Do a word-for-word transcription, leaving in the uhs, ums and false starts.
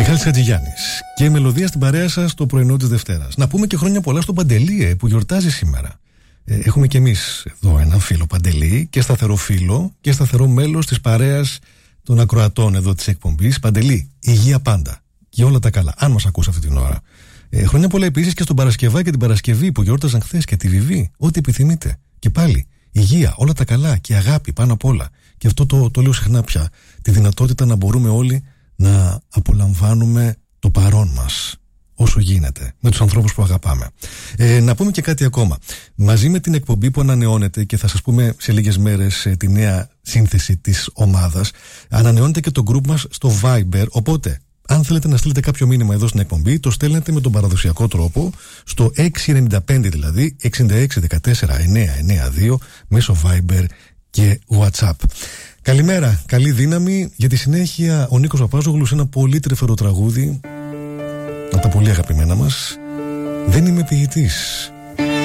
Μιχάλης Χατζηγιάννης και η μελωδία στην παρέα σας το πρωινό της Δευτέρας. Να πούμε και χρόνια πολλά στον Παντελή που γιορτάζει σήμερα. Ε, έχουμε και εμείς εδώ έναν φίλο Παντελή και σταθερό φίλο και σταθερό μέλος της παρέας των ακροατών εδώ της εκπομπής. Παντελή, υγεία πάντα και όλα τα καλά, αν μας ακούς αυτή την ώρα. Ε, χρόνια πολλά επίσης και στον Παρασκευά και την Παρασκευή που γιόρταζαν χθες και τη Βιβί. Ό,τι επιθυμείτε. Και πάλι, υγεία, όλα τα καλά και αγάπη πάνω απ' όλα. Και αυτό το, το λέω συχνά πια. Τη δυνατότητα να μπορούμε όλοι να απολαμβάνουμε το παρόν μας όσο γίνεται με τους ανθρώπους που αγαπάμε. Ε, να πούμε και κάτι ακόμα. Μαζί με την εκπομπή που ανανεώνεται και θα σας πούμε σε λίγες μέρες ε, τη νέα σύνθεση της ομάδας, ανανεώνεται και το group μας στο Viber. Οπότε, αν θέλετε να στείλετε κάποιο μήνυμα εδώ στην εκπομπή, το στέλνετε με τον παραδοσιακό τρόπο στο έξι εννιά πέντε δηλαδή εξήντα έξι δεκατέσσερα εννιακόσια ενενήντα δύο μέσω Viber και WhatsApp. Καλημέρα, καλή δύναμη. Για τη συνέχεια ο Νίκος Παπάζογλου σε ένα πολύ τρυφερό τραγούδι από τα πολύ αγαπημένα μας. Δεν είμαι ποιητής.